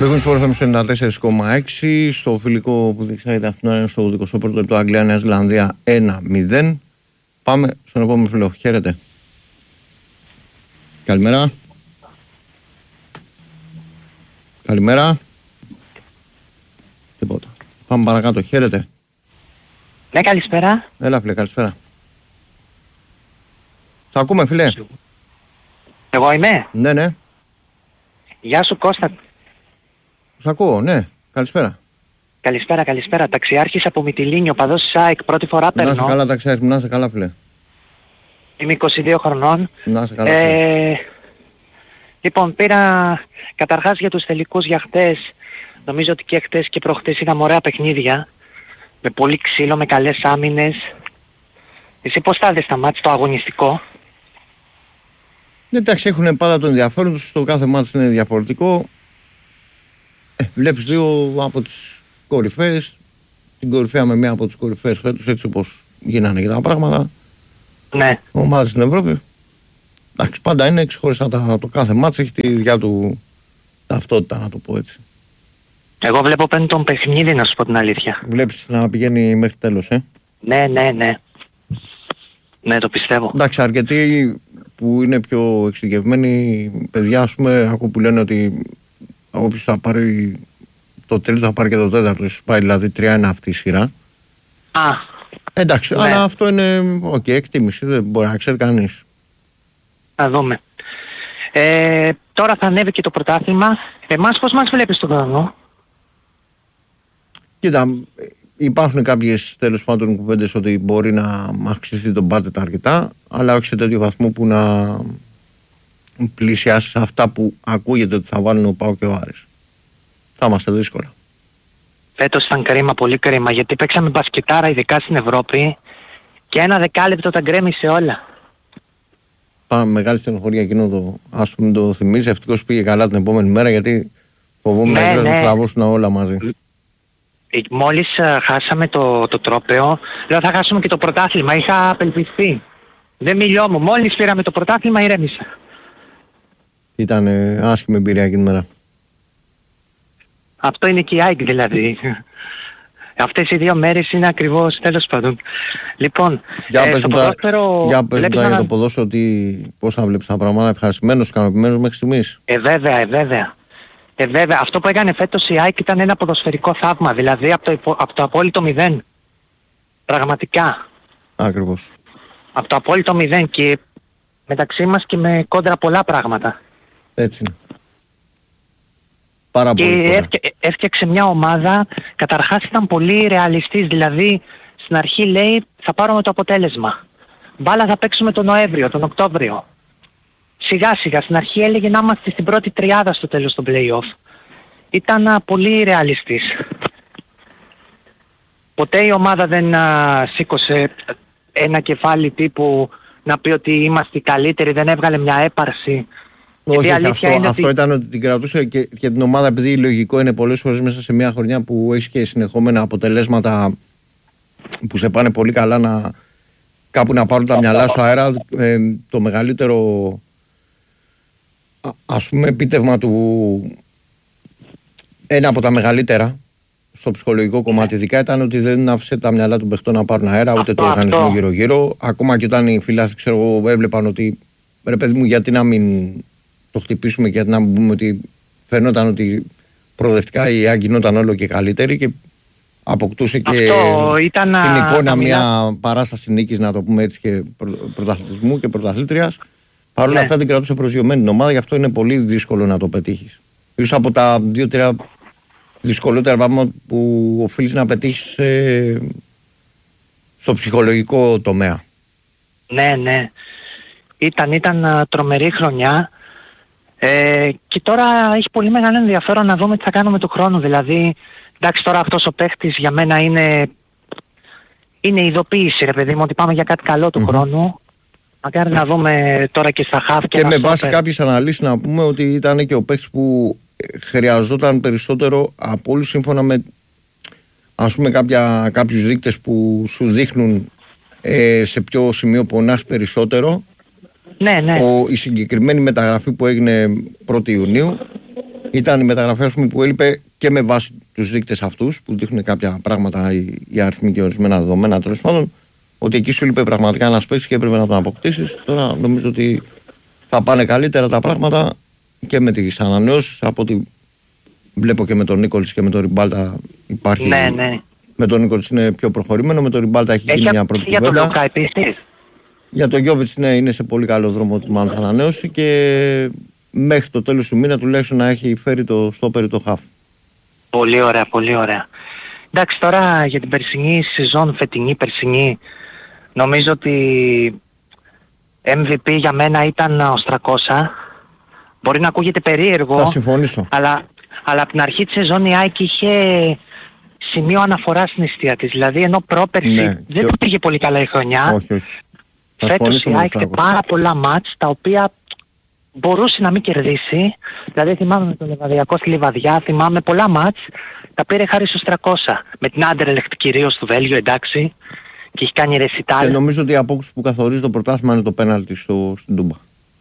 Μπήκουν στο FM 94,6 στο φιλικό που διεξάγεται αυτήν την ώρα στο 21ο λεπτό Αγγλία-Νέα Ζηλανδία 1-0. Πάμε στον επόμενο φίλο. Χαίρετε. Καλημέρα. Καλημέρα. Τίποτα. Πάμε παρακάτω. Χαίρετε. Ναι, καλησπέρα. Έλα φίλε, καλησπέρα. Σ' ακούμε φίλε. Εγώ είμαι. Ναι, ναι. Γεια σου Κώστα. Σ' ακούω, ναι. Καλησπέρα. Καλησπέρα. Ταξιάρχης από Μυτιλήνη, οπαδός της ΑΕΚ. Πρώτη φορά παίρνω. Να σε καλά ταξιάρχης μου, να σε καλά φίλε. Είμαι 22 χρονών. Να σε καλά φίλε. Λοιπόν, πήρα καταρχάς για τους τελικούς για χτες. Νομίζω ότι και χτες και προχτές είδαμε ωραία παιχνίδια. Με πολύ ξύλο, με καλές άμυνες. Εσύ πώς θα δεις τα μάτς, το αγωνιστικό? Εντάξει, έχουν πάντα τον ενδιαφέρον τους, το κάθε μάτς είναι διαφορετικό. Βλέπεις δύο από τις κορυφαίες, την κορυφαία με μία από τις κορυφαίες φέτος, έτσι όπως γίνανε και τα πράγματα. Ναι. Ομάδες στην Ευρώπη. Εντάξει, πάντα είναι ξεχωριστά το κάθε μάτς, έχει τη δικιά του ταυτότητα, να το πω έτσι. Εγώ βλέπω παίρνει τον παιχνίδι, να σου πω την αλήθεια. Βλέπεις να πηγαίνει μέχρι τέλος, Ναι. Ναι, το πιστεύω. Εντάξει, αρκετοί που είναι πιο εξειδικευμένοι παιδιά, ας πούμε, ακούω που λένε ότι όποιος θα πάρει το τρίτο θα πάρει και το τέταρτο, ίσως πάει δηλαδή 3-1 αυτή η σειρά. Εντάξει, ναι. Αλλά αυτό είναι εκτίμηση, δεν μπορεί να ξέρει κανείς. Να δούμε. Τώρα θα ανέβει και το πρωτάθλημα. Εμάς πώς μας βλέπεις στον χρόνο? Κοίτα, υπάρχουν κάποιες τέλος πάντων κουβέντες ότι μπορεί να αυξηθεί τον μπάτζετ αρκετά, αλλά όχι σε τέτοιο βαθμό που να πλησιάσει σε αυτά που ακούγεται ότι θα βάλουν ο ΠΑΟΚ και ο Άρης. Θα είμαστε δύσκολα. Φέτος ήταν κρίμα, πολύ κρίμα, γιατί παίξαμε μπασκετάρα ειδικά στην Ευρώπη και ένα δεκάλεπτο τα γκρέμισε όλα. Πάμε μεγάλη στενοχωρία εκείνο το, ας πούμε, το θυμίζει. Ευτυχώς πήγε καλά την επόμενη μέρα, γιατί φοβόμουν να τους τραβώσουν όλα μαζί. Μόλις χάσαμε το τρόπαιο, λέω θα χάσουμε και το πρωτάθλημα, είχα απελπιστεί. Δεν μιλιόμουν, μόλις πήραμε το πρωτάθλημα ηρέμησα. Ήταν άσχημη εμπειρία εκείνη τη μέρα. Αυτό είναι και η ΑΕΚ δηλαδή. Αυτές οι δύο μέρες είναι ακριβώς, τέλος πάντων. Λοιπόν, στο ποδόσφαιρο... Για πες μου τώρα για το ποδόσφαιρο, πώς θα βλέπεις τα πράγματα, ευχαριστημένος, ικανοποιημένος μέχρι στιγμής? Βέβαια. Αυτό που έκανε φέτος η ΑΕΚ ήταν ένα ποδοσφαιρικό θαύμα, δηλαδή από το απόλυτο 0. Πραγματικά. Ακριβώς. Από το απόλυτο 0 και μεταξύ μας και με κόντρα πολλά πράγματα. Έτσι είναι. Πάρα πολύ. Και έφτιαξε μια ομάδα, καταρχάς ήταν πολύ ρεαλιστής, δηλαδή στην αρχή λέει θα πάρουμε το αποτέλεσμα. Μπάλα θα παίξουμε τον Νοέμβριο, τον Οκτώβριο. Σιγά σιγά, στην αρχή έλεγε να είμαστε στην πρώτη τριάδα στο τέλος των play-off. Ήταν πολύ ρεαλιστής. Ποτέ η ομάδα δεν σήκωσε ένα κεφάλι τύπου να πει ότι είμαστε οι καλύτεροι, δεν έβγαλε μια έπαρση. Όχι, αυτό ήταν ότι την κρατούσε και την ομάδα, επειδή λογικό είναι πολλές φορές μέσα σε μια χρονιά που έχει και συνεχόμενα αποτελέσματα που σε πάνε πολύ καλά κάπου να πάρουν τα μυαλά σου αέρα. Το μεγαλύτερο, ας πούμε, επίτευγμα του, ένα από τα μεγαλύτερα στο ψυχολογικό κομμάτι ειδικά, ήταν ότι δεν άφησε τα μυαλά των παιχτών να πάρουν αέρα, ούτε το οργανισμό γύρω-γύρω. Ακόμα και όταν οι φιλάθλοι, ξέρω εγώ, έβλεπαν ότι ρε παιδί μου, γιατί να μην το χτυπήσουμε και γιατί να μην πούμε ότι φαινόταν ότι προοδευτικά η ΑΕΚ γινόταν όλο και καλύτερη και αποκτούσε και την εικόνα μια παράσταση νίκης, να το πούμε έτσι, και πρωταθλητισμού και πρωταθλήτριας. Παρ' όλα αυτά την κρατούσε προσγειωμένη την ομάδα, γι' αυτό είναι πολύ δύσκολο να το πετύχεις. Ίσως από τα 2-3 δυσκολότερα πράγματα που οφείλεις να πετύχεις στο ψυχολογικό τομέα. Ναι. Ήταν τρομερή χρονιά και τώρα έχει πολύ μεγάλο ενδιαφέρον να δούμε τι θα κάνουμε του χρόνου. Δηλαδή, εντάξει, τώρα αυτός ο παίχτης για μένα είναι ειδοποίηση, ρε παιδί μου, ότι πάμε για κάτι καλό του χρόνου. Μακάρι να δούμε τώρα και στα χαφ και με βάση κάποιες αναλύσεις να πούμε ότι ήταν και ο παίχτης που χρειαζόταν περισσότερο από όλους, σύμφωνα με, ας πούμε, κάποιους δείκτες που σου δείχνουν σε ποιο σημείο πονάς περισσότερο. Ναι. Η συγκεκριμένη μεταγραφή που έγινε 1η Ιουνίου Ήταν η μεταγραφή που έλειπε και με βάση τους δείκτες αυτούς που δείχνουν κάποια πράγματα, οι αριθμοί και ορισμένα δεδομένα τέλος πάντων, ότι εκεί σου έλειπε πραγματικά ένας παίκτης και έπρεπε να τον αποκτήσεις. Τώρα νομίζω ότι θα πάνε καλύτερα τα πράγματα και με τις ανανεώσεις. Από ό,τι βλέπω και με τον Νίκολιτς και με τον Ριμπάλτα υπάρχει. Ναι. Με τον Νίκολιτς είναι πιο προχωρημένο, με τον Ριμπάλτα έχει γίνει μια πρώτη κουβέντα. Για τον Λουκά επίσης. Για τον Γιόβιτς ναι, είναι σε πολύ καλό δρόμο ότι μάλλον θα ανανέωσει και μέχρι το τέλος του μήνα τουλάχιστον να έχει φέρει το στόπερ το χαφ. Πολύ ωραία, πολύ ωραία. Εντάξει, τώρα για την περσινή σεζόν, φετινή περσινή, νομίζω ότι MVP για μένα ήταν ο Στρακόσα. Μπορεί να ακούγεται περίεργο. Θα συμφωνήσω. Αλλά από την αρχή της σεζόν η ΑΕΚ είχε σημείο αναφορά στην αιστεία της. Δηλαδή ενώ πρόπερση δεν του πήγε πολύ καλά η χρονιά. Όχι. Φέτος η ΑΕΚ είχε πάρα πολλά μάτς τα οποία μπορούσε να μην κερδίσει. Δηλαδή θυμάμαι με τον Λεβαδιακό στη Λιβαδιά, θυμάμαι πολλά μάτς τα πήρε χάρη στο Στρακόσα. Με την Άντερλεχτ κυρίως του Βέλγιο, εντάξει. Και έχει κάνει ρεσιτάλ. Και νομίζω ότι η απόκριση που καθορίζει το πρωτάθλημα είναι το πέναλτι στην Τούμπα.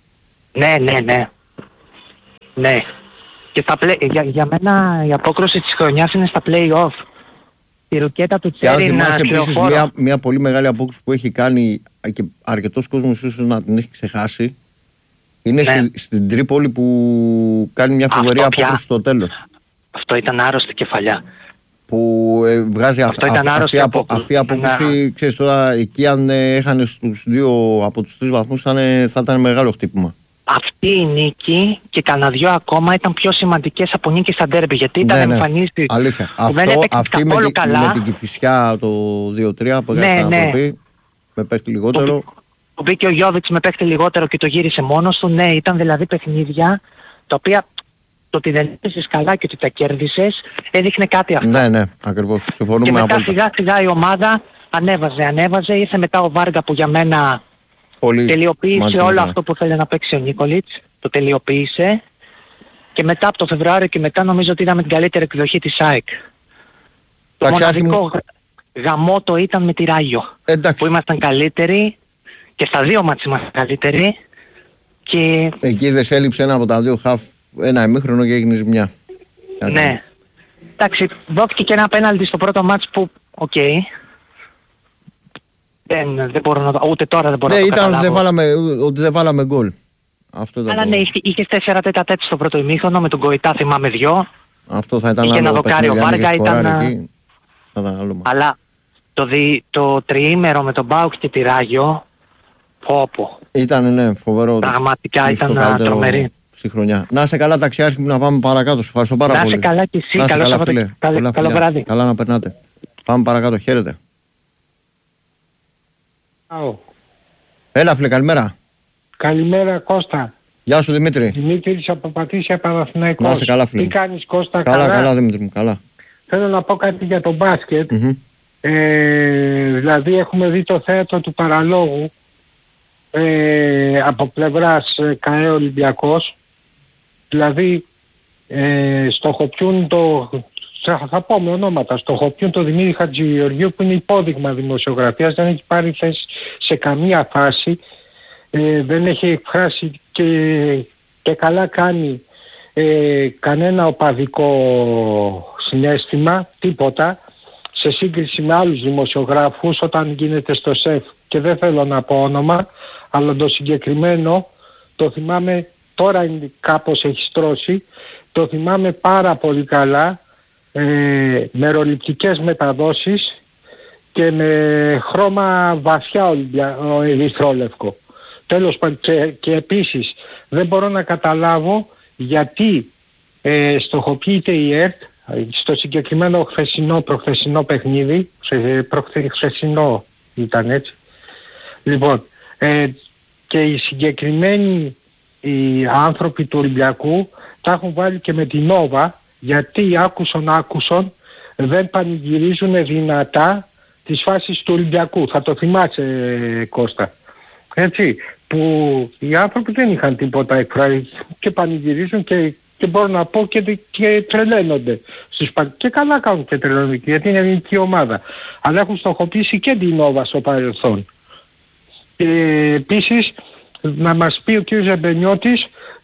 Ναι. Και για μένα η απόκριση της χρονιάς είναι στα play-off. Η ρουκέτα του Τσέρι είναι επίσης μια πολύ μεγάλη απόκριση που έχει κάνει και αρκετός κόσμος ίσως να την έχει ξεχάσει. Είναι στην Τρίπολη που κάνει μια φοβερή απόκριση στο τέλος. Αυτό ήταν άρρωστη κεφαλιά. Που βγάζει αυτή η απόκριση, ξέρεις τώρα, εκεί αν έχανε στους 2 από τους 3 βαθμούς θα ήταν μεγάλο χτύπημα. Αυτή η νίκη και κανένα 2 ακόμα ήταν πιο σημαντικές από νίκες στα ντέρμπι, γιατί ήταν εμφανίστη. Αλήθεια. Αυτή με την Κηφισιά το 2-3 που έκανε ανατροπή, με παίχτη λιγότερο. Που μπήκε ο Γιόβιτς με παίχτη λιγότερο και το γύρισε μόνος του. Ναι, ήταν δηλαδή παιχνίδια τα οποία το ότι δεν έπαιζες καλά και ότι τα κέρδισες έδειχνε κάτι αυτό. Ναι, ακριβώς. Συμφωνούμε. Και μετά σιγά σιγά η ομάδα ανέβαζε. Ήρθε μετά ο Βάργα που για μένα τελειοποίησε όλο αυτό που θέλει να παίξει ο Νίκολιτς. Το τελειοποίησε. Και μετά από το Φεβρουάριο και μετά νομίζω ότι είδαμε την καλύτερη εκδοχή της ΑΕΚ. Το μοναδικό γαμότο ήταν με τη Ράγιο. Που ήμασταν καλύτεροι και στα 2 μάτς ήμασταν καλύτεροι. Και... εκεί δεν σε έλειψε ένα από τα 2 χαφ, ένα ημίχρονο και έγινε ζημιά. Ναι. Εντάξει, δόθηκε και ένα πέναλτι στο πρώτο μάτς που, δεν μπορώ να ούτε τώρα δεν μπορώ να το καταλάβω. Ότι δεν βάλαμε γκολ. Αλλά ναι, είχες 4 τέτα-τέτ στο πρώτο ημίχρονο, με τον Γκοϊτά θυμάμαι 2. Αυτό θα ήταν είχε άλλο παιχνίδι, ο Βάργα ήταν... Αλλά το τριήμερο με τον Μπάουκ και τη Ράγιο, ήταν φοβερό. Πραγματικά ήταν τρομερή. Στη χρονιά. Να είσαι καλά ταξιάρχη μου, να πάμε παρακάτω. Σε ευχαριστώ πάρα πολύ. Να είσαι καλά και εσύ. Καλό βράδυ. Καλά να περνάτε. Πάμε παρακάτω. Χαίρετε. Έλα φίλε, καλημέρα. Καλημέρα Κώστα. Γεια σου Δημήτρη. Δημήτρης από Πατήσια Παναθηναϊκός. Να είσαι καλά φίλε. Τι κάνεις Κώστα? Καλά Δημήτρη μου, καλά. Θέλω να πω κάτι για το μπάσκετ. Δηλαδή έχουμε δει το θέατρο του παραλόγου από πλευράς ΚΑΕ Ολυμπιακός. Δηλαδή στοχοποιούν θα πω με ονόματα, στοχοποιούν το Δημήτρη Χατζηγεωργίου που είναι υπόδειγμα δημοσιογραφίας, δεν έχει πάρει θέση σε καμία φάση, δεν έχει εκφράσει και καλά κάνει κανένα οπαδικό συναίσθημα, τίποτα, σε σύγκριση με άλλους δημοσιογράφους όταν γίνεται στο ΣΕΦ, και δεν θέλω να πω όνομα, αλλά το συγκεκριμένο το θυμάμαι, τώρα κάπως έχει στρώσει, το θυμάμαι πάρα πολύ καλά, μεροληπτικές μεταδόσεις και με χρώμα βαθιά ερυθρόλευκο. Τέλος πάντων, και επίσης δεν μπορώ να καταλάβω γιατί στοχοποιείται η ΕΡΤ στο συγκεκριμένο προχθεσινό παιχνίδι, χθεσινό ήταν έτσι. Λοιπόν, και οι συγκεκριμένοι οι άνθρωποι του Ολυμπιακού τα έχουν βάλει και με την Νόβα, γιατί άκουσον δεν πανηγυρίζουν δυνατά τις φάσεις του Ολυμπιακού. Θα το θυμάσαι Κώστα. Έτσι, που οι άνθρωποι δεν είχαν τίποτα εκφράσει και πανηγυρίζουν και μπορώ να πω και τρελαίνονται. Και καλά κάνουν και τρελαίνονται, γιατί είναι ελληνική ομάδα. Αλλά έχουν στοχοποιήσει και την Νόβα στο παρελθόν. Επίσης, να μας πει ο κ. Ζεμπενιώτης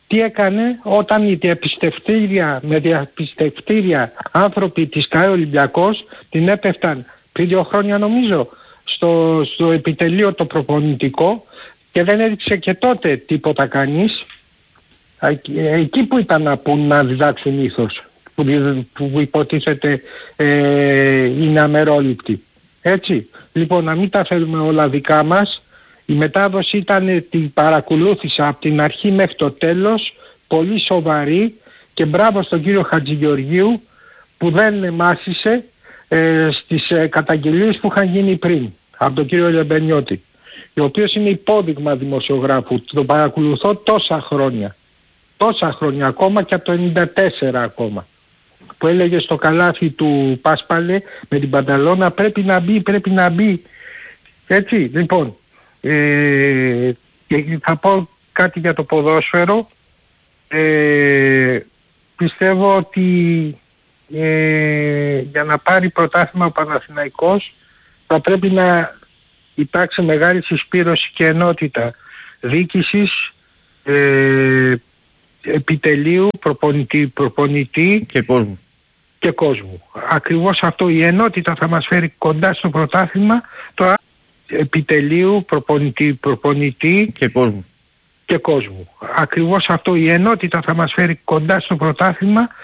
τι έκανε όταν με διαπιστευτήρια άνθρωποι της ΚΑΕ Ολυμπιακός την έπεφταν πριν 2 χρόνια νομίζω στο επιτελείο το προπονητικό και δεν έδειξε και τότε τίποτα κανείς. Εκεί που ήταν να διδάξουν ήθος που υποτίθεται είναι αμερόληπτοι. Έτσι. Λοιπόν, να μην τα φέρουμε όλα δικά μας. Η μετάδοση ήταν, την παρακολούθησα από την αρχή μέχρι το τέλος, πολύ σοβαρή, και μπράβο στον κύριο Χατζηγεωργίου που δεν μάσησε στις καταγγελίες που είχαν γίνει πριν από τον κύριο Λεμπενιώτη, ο οποίος είναι υπόδειγμα δημοσιογράφου. Τον παρακολουθώ τόσα χρόνια ακόμα και από το 94 ακόμα, που έλεγε στο καλάθι του Πάσπαλε με την Πανταλώνα πρέπει να μπει. Έτσι, λοιπόν, και θα πω κάτι για το ποδόσφαιρο. Πιστεύω ότι για να πάρει πρωτάθλημα ο Παναθηναϊκός θα πρέπει να υπάρξει μεγάλη συσπήρωση και ενότητα διοίκησης, επιτελείου, προπονητή και κόσμου. Ακριβώς αυτό, η ενότητα θα μας φέρει κοντά στο πρωτάθλημα. Το επιτελείου, προπονητή και κόσμου. Ακριβώς αυτό, η ενότητα θα μας φέρει κοντά στο πρωτάθλημα.